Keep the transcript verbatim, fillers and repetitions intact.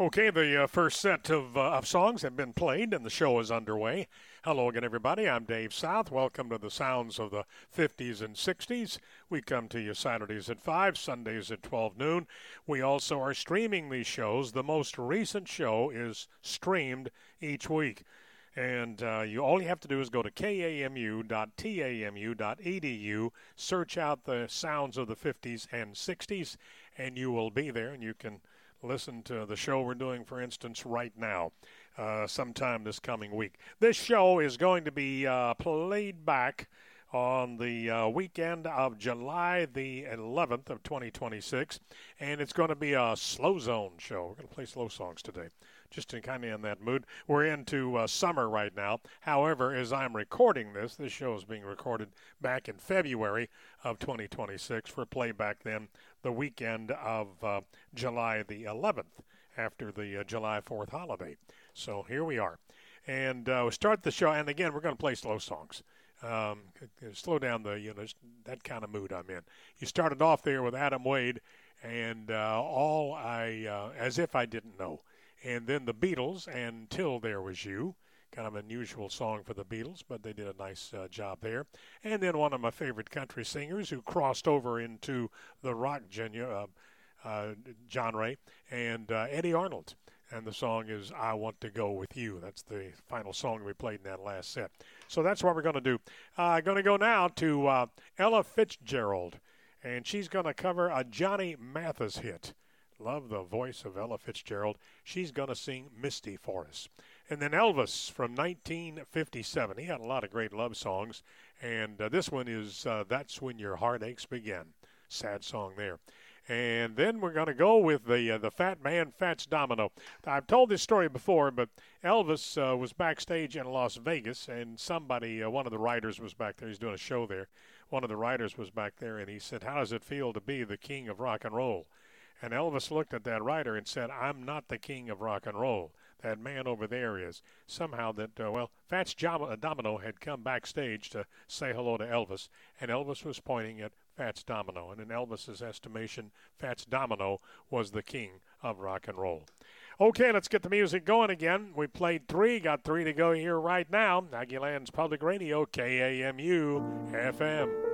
Okay, the uh, first set of, uh, of songs have been played and the show is underway. Hello again, everybody. I'm Dave South. Welcome to the sounds of the fifties and sixties. We come to you Saturdays at five, Sundays at twelve noon. We also are streaming these shows. The most recent show is streamed each week. And uh, you all you have to do is go to k a m u dot t a m u dot e d u, search out the sounds of the fifties and sixties, and you will be there, and you can listen to the show we're doing, for instance, right now, uh, sometime this coming week. This show is going to be uh, played back on the uh, weekend of July the eleventh of twenty twenty-six, and it's going to be a slow zone show. We're going to play slow songs today, just to kind of in that mood. We're into uh, summer right now. However, as I'm recording this, this show is being recorded back in February of twenty twenty-six for playback then the weekend of uh, July the eleventh after the uh, July fourth holiday. So here we are. And uh, we'll start the show, and again, we're going to play slow songs. Um, slow down the, you know, that kind of mood I'm in. You started off there with Adam Wade and uh, All I, uh, As If I Didn't Know. And then the Beatles and Till There Was You. Kind of an unusual song for the Beatles, but they did a nice uh, job there. And then one of my favorite country singers who crossed over into the rock genre, uh, uh, genre and uh, Eddie Arnold. And the song is I Want to Go With You. That's the final song we played in that last set. So that's what we're going to do. I'm uh, going to go now to uh, Ella Fitzgerald, and she's going to cover a Johnny Mathis hit. Love the voice of Ella Fitzgerald. She's going to sing Misty for us. And then Elvis from nineteen fifty-seven. He had a lot of great love songs, and uh, this one is uh, That's When Your Heartaches Begin. Sad song there. And then we're going to go with the uh, the Fat Man, Fats Domino. I've told this story before, but Elvis uh, was backstage in Las Vegas, and somebody, uh, one of the writers was back there. He's doing a show there. One of the writers was back there, and he said, how does it feel to be the king of rock and roll? And Elvis looked at that writer and said, I'm not the king of rock and roll. That man over there is. Somehow that, uh, well, Fats Domino had come backstage to say hello to Elvis, and Elvis was pointing at Fats Domino. And in Elvis's estimation, Fats Domino was the king of rock and roll. Okay, let's get the music going again. We played three, got three to go here right now. Aggieland's Public Radio, K A M U F M.